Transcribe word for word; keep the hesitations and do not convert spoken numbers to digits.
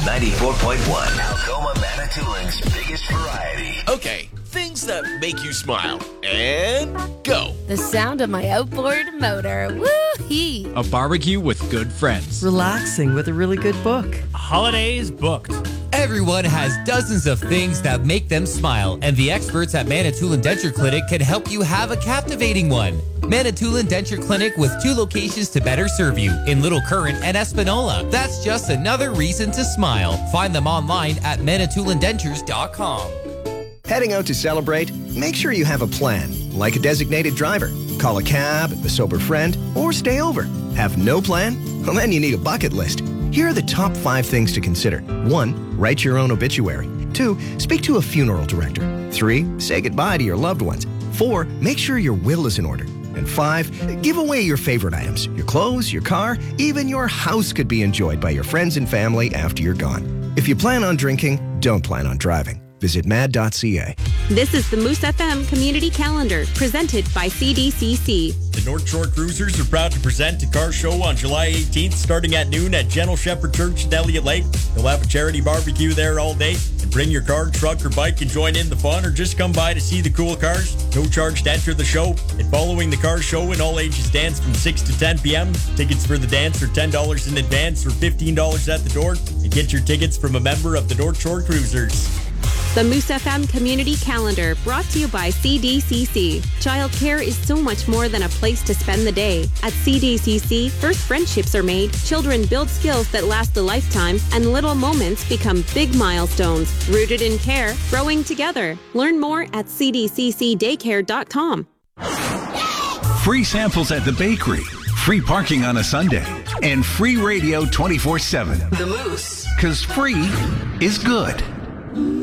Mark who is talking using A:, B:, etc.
A: ninety-four point one. Algoma Manitoulин's biggest variety.
B: Okay, things that make you smile. And go.
C: The sound of my outboard motor. Woo-hee.
D: A barbecue with good friends.
E: Relaxing with a really good book.
F: Holidays booked.
G: Everyone has dozens of things that make them smile, and the experts at Manitoulin Denture Clinic can help you have a captivating one. Manitoulin Denture Clinic with two locations to better serve you in Little Current and Espanola. That's just another reason to smile. Find them online at manitoulin dentures dot com.
H: Heading out to celebrate? Make sure you have a plan, like a designated driver. Call a cab, a sober friend, or stay over. Have no plan? Well, then you need a bucket list. Here are the top five things to consider. One, write your own obituary. Two, speak to a funeral director. Three, say goodbye to your loved ones. Four, make sure your will is in order. And five, give away your favorite items. Your clothes, your car, even your house could be enjoyed by your friends and family after you're gone. If you plan on drinking, don't plan on driving. Visit mad dot c a.
I: This is the Moose F M Community Calendar, presented by C D C C.
F: The North Shore Cruisers are proud to present a car show on July eighteenth, starting at noon at Gentle Shepherd Church at Elliott Lake. They'll have a charity barbecue there all day. And bring your car, truck, or bike and join in the fun, or just come by to see the cool cars. No charge to enter the show. And following the car show, an all-ages dance from six to ten p.m. Tickets for the dance are ten dollars in advance or fifteen dollars at the door. And get your tickets from a member of the North Shore Cruisers.
I: The Moose F M Community Calendar, brought to you by C D C C. Childcare is so much more than a place to spend the day. At C D C C, first friendships are made, children build skills that last a lifetime, and little moments become big milestones. Rooted in care, growing together. Learn more at c d c c daycare dot com.
J: Free samples at the bakery, free parking on a Sunday, and free radio twenty-four seven.
A: The Moose.
J: Because free is good.